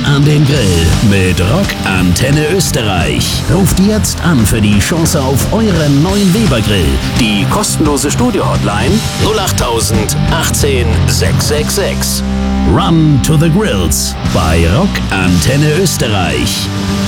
an den Grill mit Rock Antenne Österreich. Ruft jetzt an für die Chance auf euren neuen Weber-Grill. Die kostenlose Studio-Hotline 08000 18 666. Run to the Grills bei Rock Antenne Österreich.